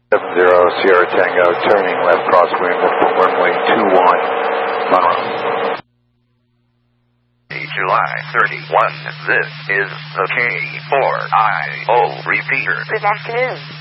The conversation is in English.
70 Sierra Tango, turning left crosswind for runway 21, Monroe. July 31, this is the K4IO repeater. Good afternoon.